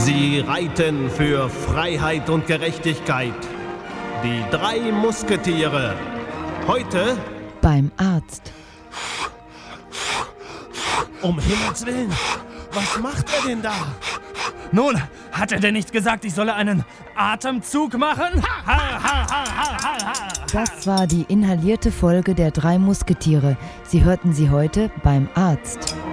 Sie reiten für Freiheit und Gerechtigkeit. Die 3 Musketiere. Heute beim Arzt. Um Himmels Willen, was macht er denn da? Nun, hat er denn nicht gesagt, ich solle einen Atemzug machen? Ha, ha, ha, ha, ha, ha. Das war die inhalierte Folge der 3 Musketiere. Sie hörten sie heute beim Arzt.